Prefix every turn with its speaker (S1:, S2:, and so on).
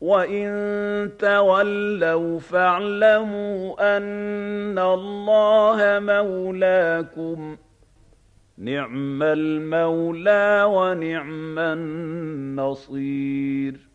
S1: وَإِن تَوَلَّوْا فَاعْلَمُوا أَنَّ اللَّهَ مَوْلَاكُمْ ۚ نِعْمَ الْمَوْلَىٰ وَنِعْمَ النَّصِيرُ